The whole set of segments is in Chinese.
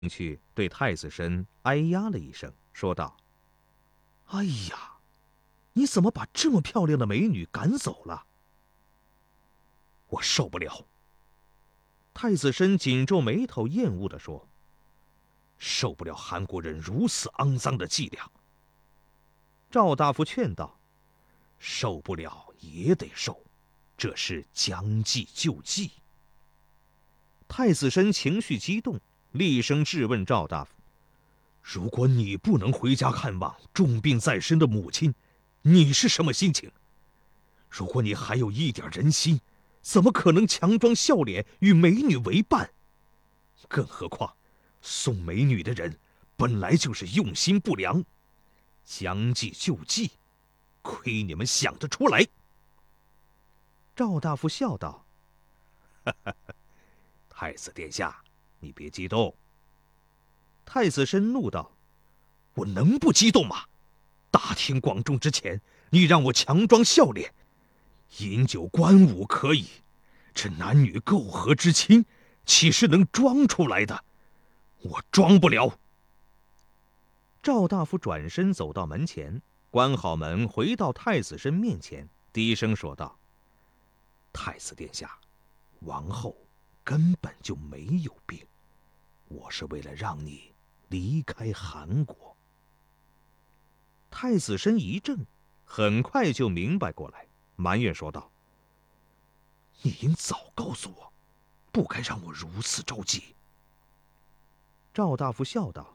去对太子申哎呀了一声，说道：“ 哎呀，你怎么把这么漂亮的美女赶走了？” 我受不了。太子申紧皱眉头，厌恶地说：“受不了韩国人如此肮脏的伎俩。”赵大夫劝道：“受不了也得受，这是将计就计。”太子申情绪激动，厉声质问赵大夫：“如果你不能回家看望重病在身的母亲，你是什么心情？如果你还有一点人心，怎么可能强装笑脸与美女为伴？更何况，送美女的人本来就是用心不良，将计就计，亏你们想得出来。”赵大夫笑道：“太子殿下，你别激动。”太子申怒道：“我能不激动吗？大庭广众之前，你让我强装笑脸，饮酒观舞可以，这男女媾和之亲，岂是能装出来的？我装不了。”赵大夫转身走到门前，关好门，回到太子申面前，低声说道：“太子殿下，王后根本就没有病，我是为了让你离开韩国。”太子申一怔，很快就明白过来，埋怨说道：“你应早告诉我，不该让我如此着急。”赵大夫笑道：“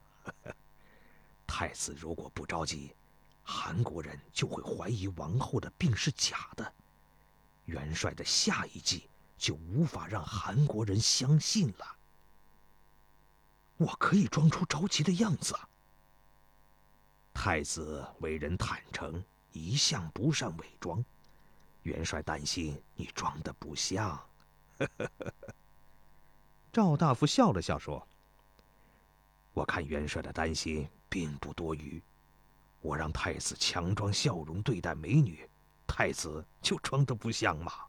太子如果不着急，韩国人就会怀疑王后的病是假的，元帅的下一计就无法让韩国人相信了。我可以装出着急的样子啊。太子为人坦诚，一向不善伪装，元帅担心你装得不像。”赵大夫笑了笑说：“我看元帅的担心并不多余，我让太子强装笑容对待美女，太子就装得不像吗？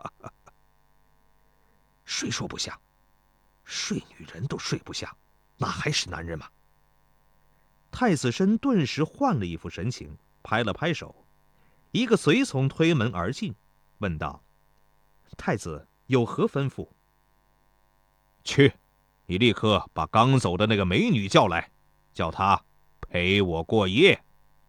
谁说不像？睡女人都睡不像，那还是男人吗？”太子申顿时换了一副神情，拍了拍手，一个随从推门而进，问道：“太子有何吩咐？”“去，你立刻把刚走的那个美女叫来，叫她陪我过夜。”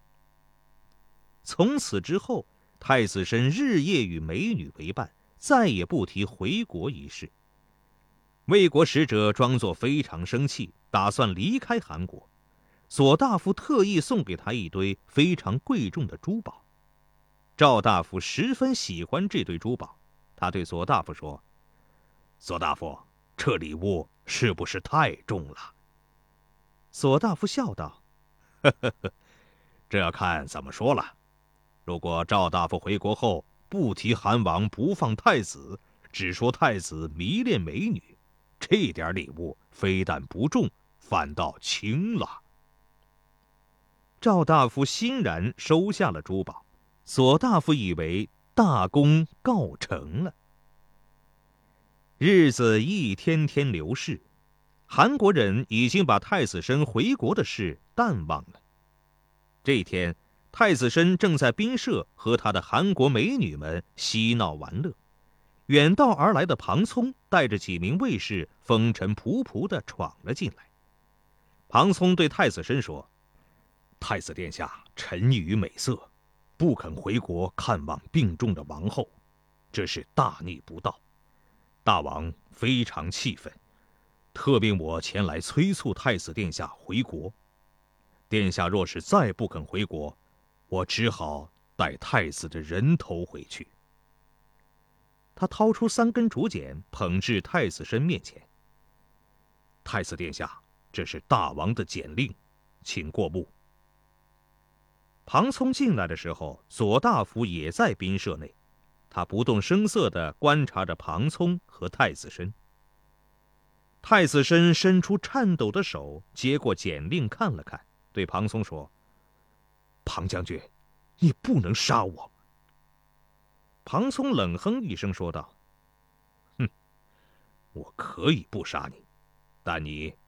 从此之后，太子申日夜与美女为伴，再也不提回国一事。魏国使者装作非常生气，打算离开韩国。左大夫特意送给他一堆非常贵重的珠宝。赵大夫十分喜欢这堆珠宝，他对左大夫说：“左大夫，这礼物是不是太重了？”左大夫笑道：“这要看怎么说了。如果赵大夫回国后不提韩王不放太子，只说太子迷恋美女，这点礼物非但不重，反倒轻了。”赵大夫欣然收下了珠宝，左大夫以为大功告成了。日子一天天流逝，韩国人已经把太子申回国的事淡忘了。这天，太子申正在宾舍和他的韩国美女们嬉闹玩乐，远道而来的庞聪带着几名卫士风尘仆仆地闯了进来。庞聪对太子申说：“太子殿下沉溺于美色，不肯回国看望病重的王后，这是大逆不道。大王非常气愤，特命我前来催促太子殿下回国。殿下若是再不肯回国，我只好带太子的人头回去。”他掏出3根竹简，捧至太子申面前：“太子殿下，这是大王的简令，请过目。”庞聪进来的时候，左大夫也在宾舍内，他不动声色地观察着庞聪和太子申。太子申伸出颤抖的手，接过简令看了看，对庞聪说：“庞将军，你不能杀我。”庞聪冷哼一声说道：“哼，我可以不杀你，但你